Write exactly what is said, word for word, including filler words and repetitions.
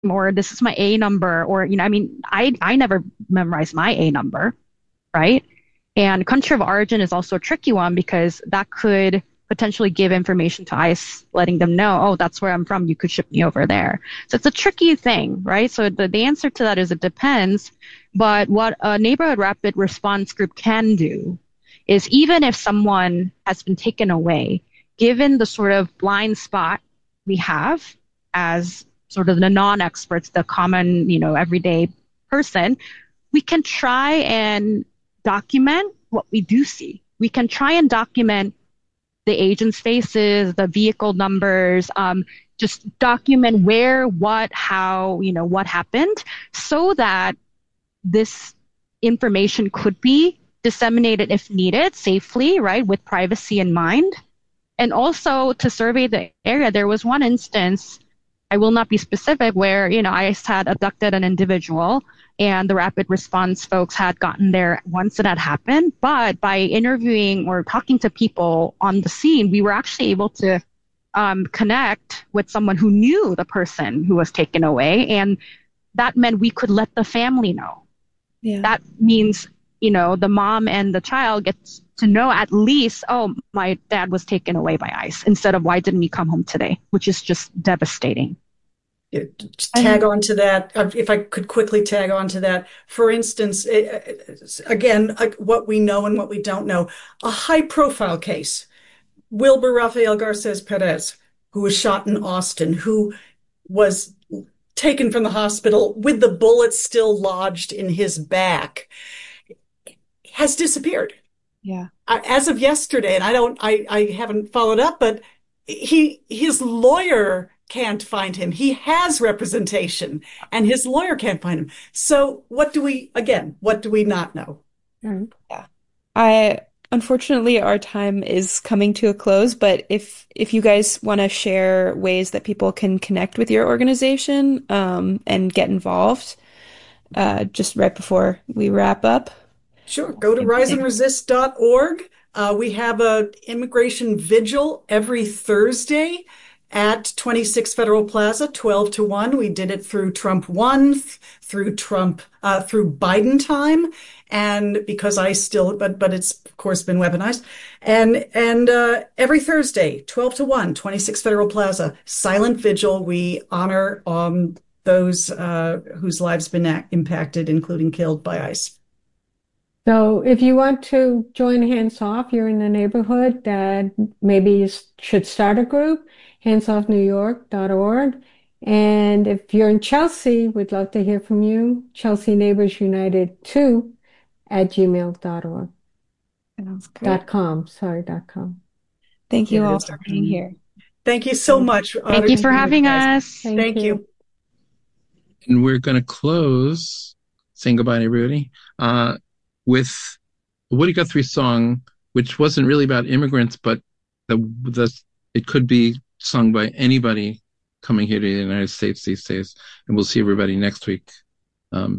or this is my A number, or, you know, I mean, I, I never memorized my A number, right? And country of origin is also a tricky one because that could potentially give information to ICE, letting them know, oh, that's where I'm from. You could ship me over there. So it's a tricky thing, right? So the, the answer to that is it depends. But what a neighborhood rapid response group can do is even if someone has been taken away, given the sort of blind spot we have as sort of the non-experts, the common, you know, everyday person, we can try and document what we do see. We can try and document the agent's faces, the vehicle numbers, um, just document where, what, how, you know, what happened so that this information could be disseminated if needed safely, right, with privacy in mind. And also to survey the area, there was one instance, I will not be specific, where, you know, ICE had abducted an individual and the rapid response folks had gotten there once it had happened. But by interviewing or talking to people on the scene, we were actually able to um, connect with someone who knew the person who was taken away. And that meant we could let the family know. Yeah. That means, you know, the mom and the child gets to know at least, oh, my dad was taken away by ICE instead of why didn't he come home today, which is just devastating. Yeah, tag And on to that, uh, if I could quickly tag on to that. For instance, it, it- again, uh, what we know and what we don't know. A high profile case, Wilbur Rafael Garces Perez, who was shot in Austin, who was taken from the hospital with the bullet still lodged in his back, has disappeared. yeah. Uh, As of yesterday, and I don't, I, I haven't followed up, but he, his lawyer can't find him. He has representation and his lawyer can't find him. So what do we, again, what do we not know? Mm. Yeah. I unfortunately our time is coming to a close, but if if you guys want to share ways that people can connect with your organization um, and get involved, uh, just right before we wrap up. Sure. Go to rise and resist dot org. Uh, we have a immigration vigil every Thursday at twenty-six Federal Plaza, twelve to one. We did it through Trump one, th- through Trump, uh, through Biden time. And because I still, but, but it's of course been weaponized. And, and, uh, every Thursday, twelve to one, twenty-six Federal Plaza, silent vigil. We honor, um, those, uh, whose lives been a- impacted, including killed by ICE. So if you want to join Hands Off, you're in the neighborhood that maybe you s- should start a group, hands off new york dot org. And if you're in Chelsea, we'd love to hear from you. Chelsea Neighbors United two at gmail dot org. Sounds great. Dot com, sorry, dot com. Thank Yeah, you it all is. for being here. Thank you so much. Thank Honored you to for be with you having guys. us. Thank Thank you. you. And we're going to close, saying goodbye to everybody, uh, with a Woody Guthrie song, which wasn't really about immigrants, but the the it could be sung by anybody coming here to the United States these days. And we'll see everybody next week. Um,